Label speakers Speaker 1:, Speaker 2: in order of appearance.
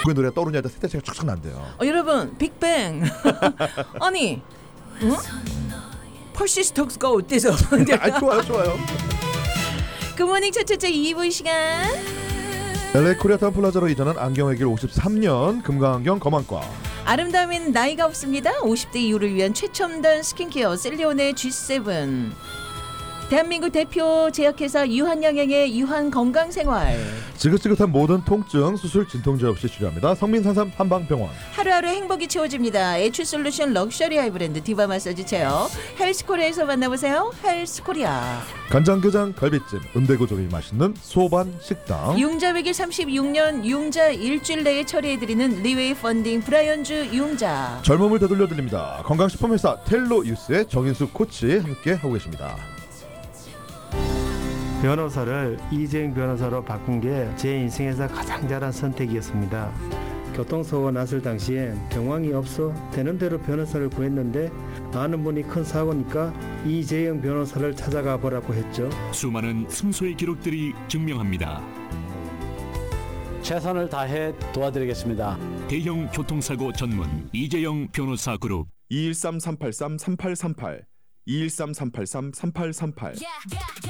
Speaker 1: 그 노래가 떠오르냐 해서 세대차가 촥촥 난대요.
Speaker 2: 여러분 빅뱅 아니 응? 펄시 스톡스가 어때서?
Speaker 1: 좋아요.
Speaker 2: 굿모닝 차차차 2부 시간.
Speaker 1: LA 코리아타운 플라자로 이전한 안경의 길 53년 금강안경 검안과
Speaker 2: 아름다움엔 나이가 없습니다. 50대 이후를 위한 최첨단 스킨케어 셀리온의 G7. 대한민국 대표 제약회사 유한양행의 유한건강생활.
Speaker 1: 지긋지긋한 모든 통증 수술 진통제 없이 치료합니다. 성민산삼 한방병원.
Speaker 2: 하루하루 행복이 채워집니다. 에추솔루션 럭셔리 하이브랜드 디바 마사지 체어 헬스코리아에서 만나보세요. 헬스코리아.
Speaker 1: 간장게장 갈비찜 은대고족이 맛있는 소반 식당.
Speaker 2: 융자 136년 융자 일주일 내에 처리해드리는 리웨이 펀딩 브라이언주 융자.
Speaker 1: 젊음을 되돌려드립니다. 건강식품회사 텔로유스의 정인수 코치 함께 하고 계십니다.
Speaker 3: 변호사를 이재용 변호사로 바꾼 게 제 인생에서 가장 잘한 선택이었습니다. 교통사고가 났을 당시엔 경황이 없어 되는 대로 변호사를 구했는데 아는 분이 큰 사고니까 이재용 변호사를 찾아가 보라고 했죠.
Speaker 4: 수많은 승소의 기록들이 증명합니다.
Speaker 5: 최선을 다해 도와드리겠습니다.
Speaker 4: 대형 교통사고 전문 이재용 변호사 그룹
Speaker 6: 213-383-3838 213-383-3838